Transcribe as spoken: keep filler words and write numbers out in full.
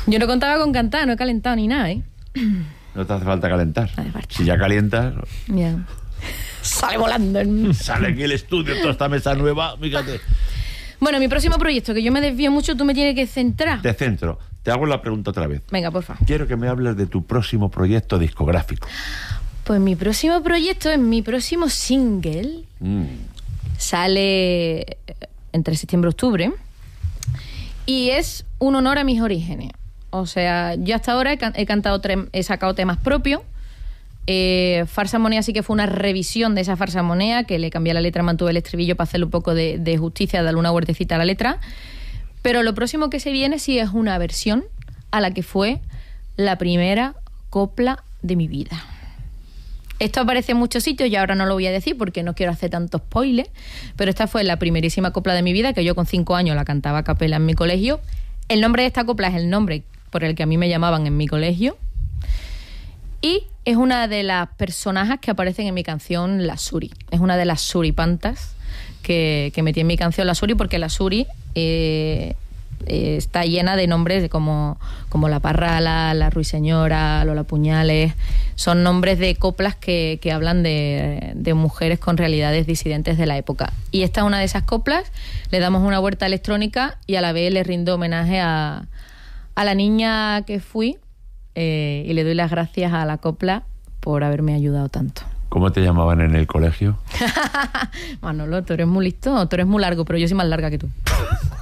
Yo no contaba con cantar, no he calentado ni nada, ¿eh? No te hace falta calentar. Si ya calientas... Ya. Sale volando. Sale aquí el estudio, toda esta mesa nueva, fíjate. Bueno, mi próximo proyecto, que yo me desvío mucho, tú me tienes que centrar. Te centro. Te hago la pregunta otra vez. Venga, por favor. Quiero que me hables de tu próximo proyecto discográfico. Pues mi próximo proyecto es mi próximo single. Mm. Sale entre septiembre y octubre. Y es un honor a mis orígenes. O sea, yo hasta ahora he, can- he cantado, tre- he sacado temas propios. Eh, Farsa Monea sí que fue una revisión de esa Farsa Monea, que le cambié la letra, mantuve el estribillo para hacerle un poco de, de justicia, darle una huertecita a la letra. Pero lo próximo que se viene sí es una versión a la que fue la primera copla de mi vida. Esto aparece en muchos sitios y ahora no lo voy a decir porque no quiero hacer tanto spoiler, pero esta fue la primerísima copla de mi vida, que yo con cinco años la cantaba a capela en mi colegio. El nombre de esta copla es el nombre por el que a mí me llamaban en mi colegio. Y es una de las personajes que aparecen en mi canción La Suri. Es una de las suripantas que, que metí en mi canción La Suri, porque La Suri eh, eh, está llena de nombres de como, como La Parrala, La Ruiseñora, Lola Puñales. Son nombres de coplas que, que hablan de, de mujeres con realidades disidentes de la época. Y esta es una de esas coplas. Le damos una vuelta electrónica y a la vez le rindo homenaje a, a la niña que fui. Eh, y le doy las gracias a la copla por haberme ayudado tanto. ¿Cómo te llamaban en el colegio? Manolo, tú eres muy listo, tú eres muy largo, pero yo soy más larga que tú.